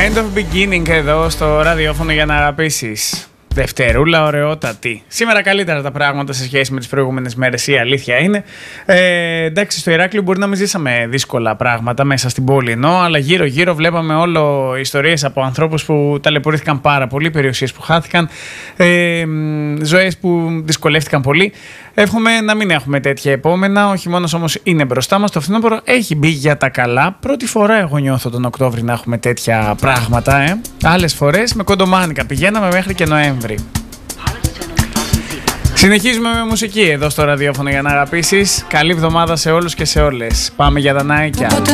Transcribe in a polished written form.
End of beginning εδώ στο ραδιόφωνο για να αγαπήσεις. Δευτερούλα, ωραιότατη. Σήμερα καλύτερα τα πράγματα σε σχέση με τις προηγούμενες μέρες, η αλήθεια είναι. Εντάξει, στο Ηράκλειο μπορεί να μην ζήσαμε δύσκολα πράγματα μέσα στην πόλη ενώ, αλλά γύρω-γύρω βλέπαμε όλο ιστορίες από ανθρώπους που ταλαιπωρήθηκαν πάρα πολύ, περιουσίες που χάθηκαν, ζωές που δυσκολεύτηκαν πολύ. Εύχομαι να μην έχουμε τέτοια επόμενα. Ο χειμώνας όμως είναι μπροστά μας. Το φθινόπωρο έχει μπει για τα καλά. Πρώτη φορά εγώ νιώθω τον Οκτώβρη να έχουμε τέτοια πράγματα. Άλλες φορές με κοντομάνικα πηγαίναμε μέχρι και Νοέμβρη. Συνεχίζουμε με μουσική εδώ στο ραδιόφωνο για να αγαπήσεις. Καλή εβδομάδα σε όλους και σε όλες. Πάμε για Δανάικια.